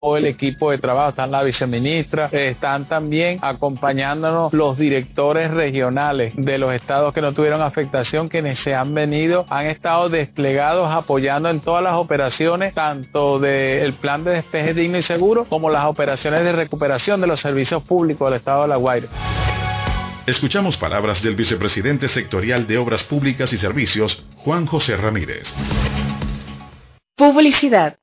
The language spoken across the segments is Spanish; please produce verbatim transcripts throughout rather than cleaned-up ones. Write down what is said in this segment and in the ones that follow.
el equipo de trabajo, están la viceministra, están también acompañándonos los directores regionales de los estados que no tuvieron afectación, quienes se han venido, han estado desplegados apoyando en todas las operaciones, tanto del plan de despeje digno y seguro, como las operaciones de recuperación de los servicios públicos del estado de La Guaira. Escuchamos palabras del vicepresidente sectorial de Obras Públicas y Servicios, Juan José Ramírez. Publicidad.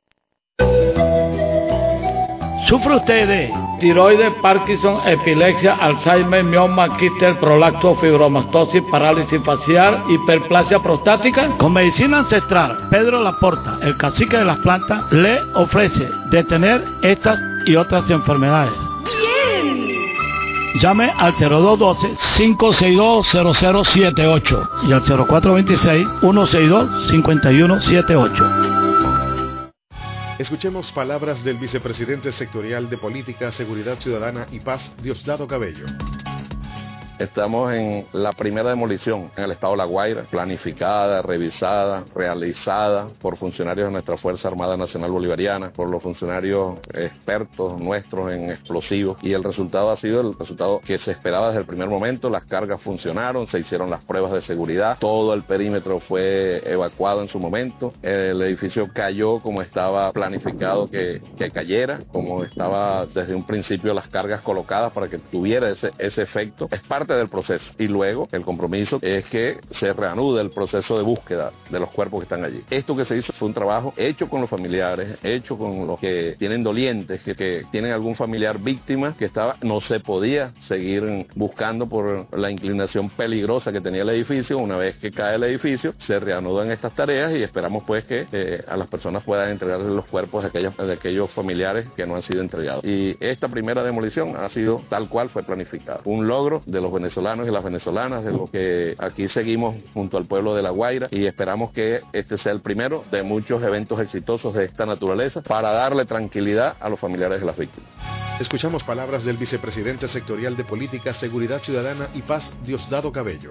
¿Sufre usted de tiroides, Parkinson, epilepsia, Alzheimer, mioma, quistes, prolapso, fibromastosis, parálisis facial, hiperplasia prostática? Con medicina ancestral, Pedro Laporta, el cacique de las plantas, le ofrece detener estas y otras enfermedades. ¡Bien! Llame al cero dos uno dos, cinco seis dos, cero cero siete ocho y al cero cuatro dos seis, uno seis dos, cinco uno siete ocho. Escuchemos palabras del vicepresidente sectorial de Política, Seguridad Ciudadana y Paz, Diosdado Cabello. Estamos en la primera demolición en el estado de La Guaira, planificada, revisada, realizada por funcionarios de nuestra Fuerza Armada Nacional Bolivariana, por los funcionarios expertos nuestros en explosivos, y el resultado ha sido el resultado que se esperaba desde el primer momento. Las cargas funcionaron, se hicieron las pruebas de seguridad, todo el perímetro fue evacuado en su momento, el edificio cayó como estaba planificado que, que cayera, como estaba desde un principio las cargas colocadas para que tuviera ese, ese efecto. Es parte del proceso, y luego el compromiso es que se reanude el proceso de búsqueda de los cuerpos que están allí. Esto que se hizo fue un trabajo hecho con los familiares, hecho con los que tienen dolientes, que, que tienen algún familiar víctima que estaba, no se podía seguir buscando por la inclinación peligrosa que tenía el edificio. Una vez que cae el edificio, se reanudan estas tareas y esperamos pues que eh, a las personas puedan entregarles los cuerpos de aquellos, de aquellos familiares que no han sido entregados. Y esta primera demolición ha sido tal cual fue planificada, un logro de los venezolanos y las venezolanas, de lo que aquí seguimos junto al pueblo de La Guaira, y esperamos que este sea el primero de muchos eventos exitosos de esta naturaleza para darle tranquilidad a los familiares de las víctimas. Escuchamos palabras del vicepresidente sectorial de Política, Seguridad Ciudadana y Paz, Diosdado Cabello.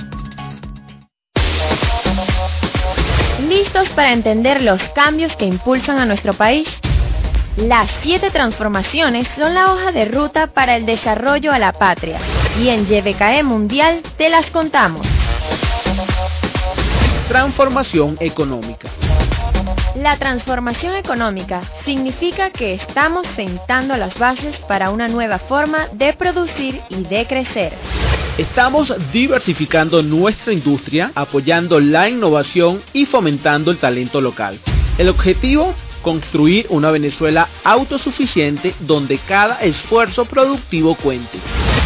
¿Listos para entender los cambios que impulsan a nuestro país? Las siete transformaciones son la hoja de ruta para el desarrollo a la patria, y en Y B K E Mundial te las contamos. Transformación económica. La transformación económica significa que estamos sentando las bases para una nueva forma de producir y de crecer. Estamos diversificando nuestra industria, apoyando la innovación y fomentando el talento local. El objetivo: construir una Venezuela autosuficiente donde cada esfuerzo productivo cuente.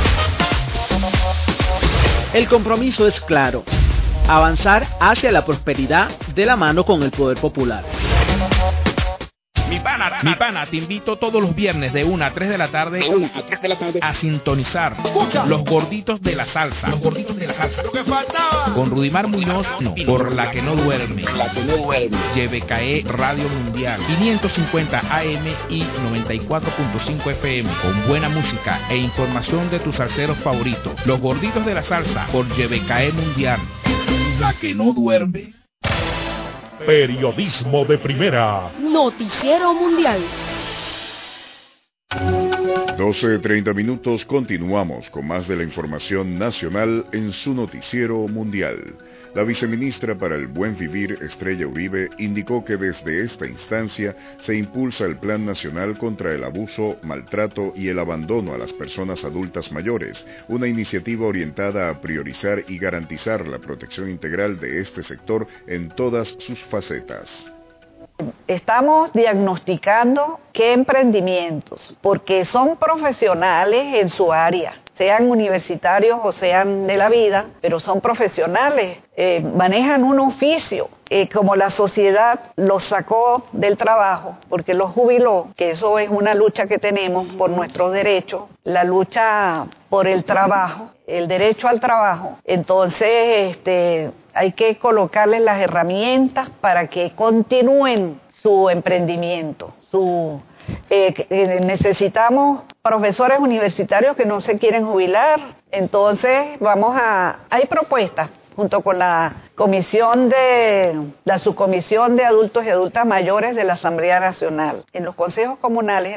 El compromiso es claro: avanzar hacia la prosperidad de la mano con el poder popular. Mi pana, mi pana, te invito todos los viernes de una a tres de la tarde, a sintonizar Los Gorditos de la Salsa. Los Gorditos de la Salsa. Lo que faltaba. Con Rudimar Muñoz, no, por la que no duerme. La que no duerme. Y B K E Radio Mundial, quinientos cincuenta A M y noventa y cuatro punto cinco F M, con buena música e información de tus salseros favoritos. Los Gorditos de la Salsa, por Y B K E Mundial. La que no duerme. Periodismo de primera. Noticiero Mundial. doce treinta minutos, continuamos con más de la información nacional en su Noticiero Mundial. La viceministra para el Buen Vivir, Estrella Uribe, indicó que desde esta instancia se impulsa el Plan Nacional contra el Abuso, Maltrato y el Abandono a las Personas Adultas Mayores, una iniciativa orientada a priorizar y garantizar la protección integral de este sector en todas sus facetas. Estamos diagnosticando qué emprendimientos, porque son profesionales en su área, sean universitarios o sean de la vida, pero son profesionales, eh, manejan un oficio, eh, como la sociedad los sacó del trabajo, porque los jubiló, que eso es una lucha que tenemos por nuestros derechos, la lucha por el trabajo, el derecho al trabajo. Entonces, este, hay que colocarles las herramientas para que continúen su emprendimiento, su... Eh, eh, necesitamos profesores universitarios que no se quieren jubilar, entonces vamos a, hay propuestas junto con la comisión de, la subcomisión de adultos y adultas mayores de la Asamblea Nacional. En los consejos comunales